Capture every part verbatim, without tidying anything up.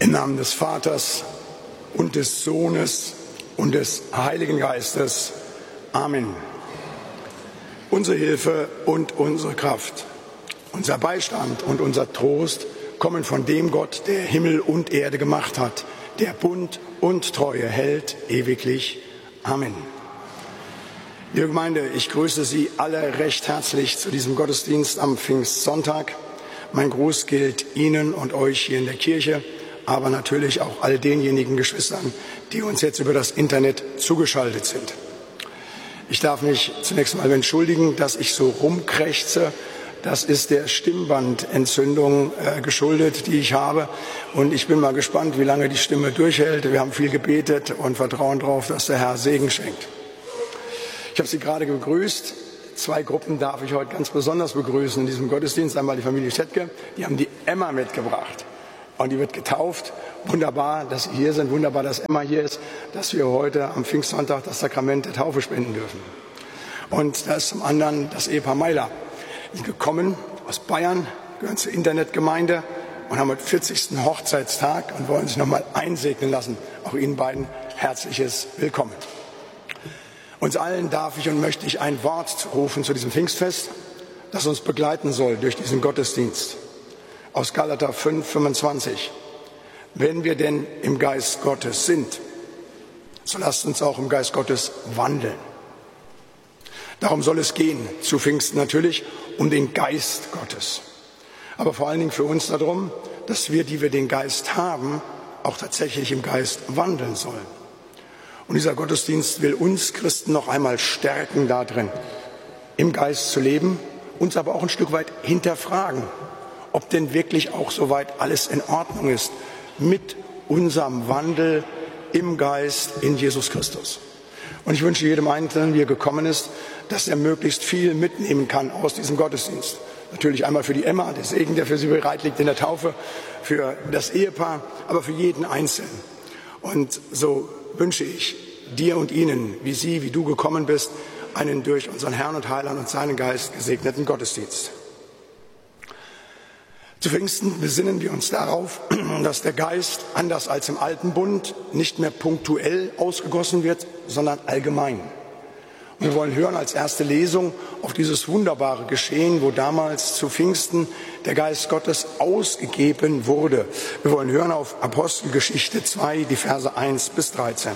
Im Namen des Vaters und des Sohnes und des Heiligen Geistes. Amen. Unsere Hilfe und unsere Kraft, unser Beistand und unser Trost kommen von dem Gott, der Himmel und Erde gemacht hat, der Bund und Treue hält ewiglich. Amen. Liebe Gemeinde, ich grüße Sie alle recht herzlich zu diesem Gottesdienst am Pfingstsonntag. Mein Gruß gilt Ihnen und euch hier in der Kirche, aber natürlich auch all denjenigen Geschwistern, die uns jetzt über das Internet zugeschaltet sind. Ich darf mich zunächst mal entschuldigen, dass ich so rumkrächze. Das ist der Stimmbandentzündung äh, geschuldet, die ich habe. Und ich bin mal gespannt, wie lange die Stimme durchhält. Wir haben viel gebetet und vertrauen darauf, dass der Herr Segen schenkt. Ich habe Sie gerade begrüßt. Zwei Gruppen darf ich heute ganz besonders begrüßen in diesem Gottesdienst. Einmal die Familie Schettke, die haben die Emma mitgebracht. Und die wird getauft. Wunderbar, dass Sie hier sind. Wunderbar, dass Emma hier ist, dass wir heute am Pfingstsonntag das Sakrament der Taufe spenden dürfen. Und da ist zum anderen das Ehepaar Meiler. Die sind gekommen aus Bayern, gehören zur Internetgemeinde und haben heute vierzigsten Hochzeitstag und wollen sich nochmal einsegnen lassen. Auch Ihnen beiden herzliches Willkommen. Uns allen darf ich und möchte ich ein Wort zurufen zu diesem Pfingstfest, das uns begleiten soll durch diesen Gottesdienst. Aus Galater fünf, fünfundzwanzig. Wenn wir denn im Geist Gottes sind, so lasst uns auch im Geist Gottes wandeln. Darum soll es gehen, zu Pfingsten natürlich, um den Geist Gottes. Aber vor allen Dingen für uns darum, dass wir, die wir den Geist haben, auch tatsächlich im Geist wandeln sollen. Und dieser Gottesdienst will uns Christen noch einmal stärken darin, im Geist zu leben, uns aber auch ein Stück weit hinterfragen, ob denn wirklich auch soweit alles in Ordnung ist mit unserem Wandel im Geist in Jesus Christus. Und ich wünsche jedem Einzelnen, wie er gekommen ist, dass er möglichst viel mitnehmen kann aus diesem Gottesdienst. Natürlich einmal für die Emma, der Segen, der für sie bereit liegt in der Taufe, für das Ehepaar, aber für jeden Einzelnen. Und so wünsche ich dir und Ihnen, wie Sie, wie du gekommen bist, einen durch unseren Herrn und Heiland und seinen Geist gesegneten Gottesdienst. Zu Pfingsten besinnen wir uns darauf, dass der Geist, anders als im Alten Bund, nicht mehr punktuell ausgegossen wird, sondern allgemein. Und wir wollen hören als erste Lesung auf dieses wunderbare Geschehen, wo damals zu Pfingsten der Geist Gottes ausgegeben wurde. Wir wollen hören auf Apostelgeschichte zwei, die Verse eins bis dreizehn.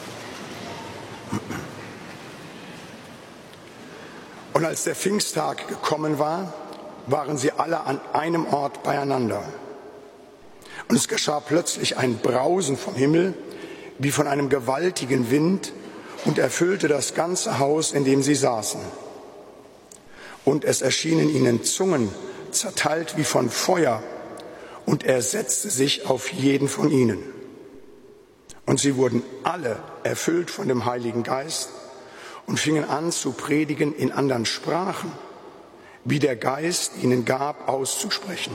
Und als der Pfingsttag gekommen war, waren sie alle an einem Ort beieinander. Und es geschah plötzlich ein Brausen vom Himmel, wie von einem gewaltigen Wind, und erfüllte das ganze Haus, in dem sie saßen. Und es erschienen ihnen Zungen, zerteilt wie von Feuer, und er setzte sich auf jeden von ihnen. Und sie wurden alle erfüllt von dem Heiligen Geist und fingen an zu predigen in anderen Sprachen, wie der Geist ihnen gab, auszusprechen.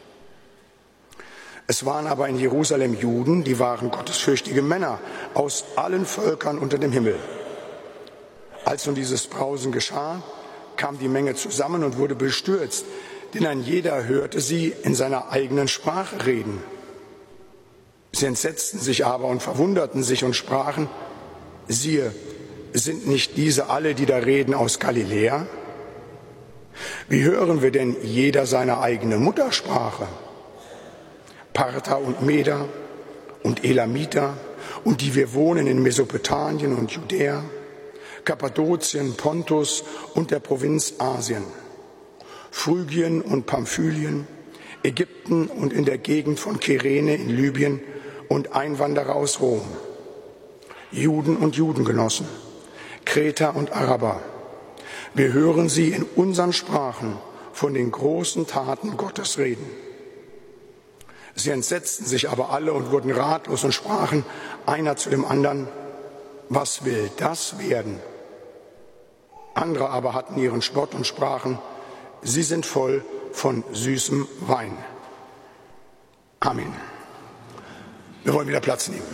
Es waren aber in Jerusalem Juden, die waren gottesfürchtige Männer aus allen Völkern unter dem Himmel. Als nun dieses Brausen geschah, kam die Menge zusammen und wurde bestürzt, denn ein jeder hörte sie in seiner eigenen Sprache reden. Sie entsetzten sich aber und verwunderten sich und sprachen: Siehe, sind nicht diese alle, die da reden, aus Galiläa? Wie hören wir denn jeder seine eigene Muttersprache? Parther und Meder und Elamiter und die wir wohnen in Mesopotamien und Judäa, Kappadokien, Pontus und der Provinz Asien, Phrygien und Pamphylien, Ägypten und in der Gegend von Kyrene in Libyen und Einwanderer aus Rom, Juden und Judengenossen, Kreter und Araber. Wir hören sie in unseren Sprachen von den großen Taten Gottes reden. Sie entsetzten sich aber alle und wurden ratlos und sprachen einer zu dem anderen: Was will das werden? Andere aber hatten ihren Spott und sprachen: Sie sind voll von süßem Wein. Amen. Wir wollen wieder Platz nehmen.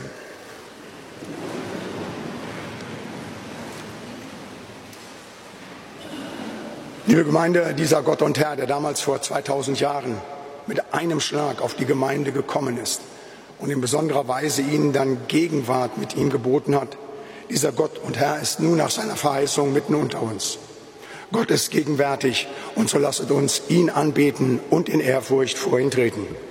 Liebe Gemeinde, dieser Gott und Herr, der damals vor zweitausend Jahren mit einem Schlag auf die Gemeinde gekommen ist und in besonderer Weise ihnen dann Gegenwart mit ihm geboten hat. Dieser Gott und Herr ist nun nach seiner Verheißung mitten unter uns. Gott ist gegenwärtig und so lasset uns ihn anbeten und in Ehrfurcht vor ihn treten.